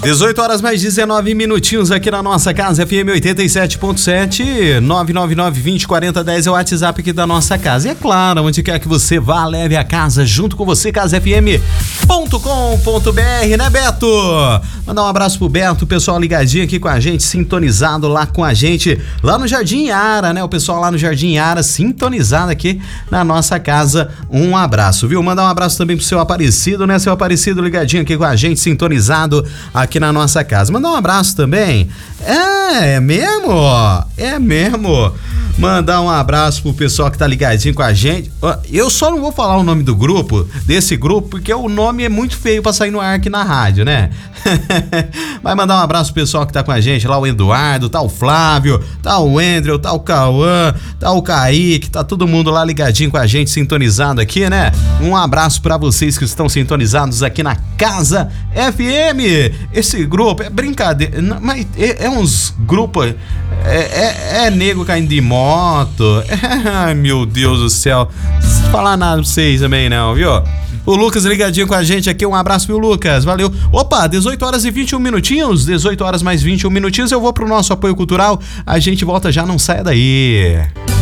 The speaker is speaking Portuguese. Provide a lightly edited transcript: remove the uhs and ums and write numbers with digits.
18 horas mais 19 minutinhos aqui na nossa casa, FM 87.7, 999-2040-10 é o WhatsApp aqui da nossa casa. E é claro, onde quer que você vá, leve a casa junto com você, casafm.com.br, né, Beto? Mandar um abraço pro Beto, o pessoal ligadinho aqui com a gente, sintonizado lá com a gente, lá no Jardim Ara, né? O pessoal lá no Jardim Ara, sintonizado aqui na nossa casa. Um abraço, viu? Mandar um abraço também pro seu Aparecido, né? Seu Aparecido ligadinho aqui com a gente, sintonizado aqui na nossa casa. Mandar um abraço também. É mesmo? É mesmo. Mandar um abraço pro pessoal que tá ligadinho com a gente. Eu só não vou falar o nome do grupo, desse grupo, porque o nome é muito feio pra sair no ar aqui na rádio, né? Vai mandar um abraço pro pessoal que tá com a gente lá, o Eduardo, tá o Flávio, tá o Andrew, tá o Cauã, tá o Kaique, tá todo mundo lá ligadinho com a gente, sintonizado aqui, né? Um abraço pra vocês que estão sintonizados aqui na Casa FM. Esse grupo é brincadeira, mas é uns grupos, é nego caindo de moto, ai meu Deus do céu, não falar nada pra vocês também não, viu? O Lucas ligadinho com a gente aqui, um abraço pro Lucas, valeu. Opa, 18 horas e 21 minutinhos, 18 horas mais 21 minutinhos, eu vou pro nosso apoio cultural, a gente volta já, não saia daí.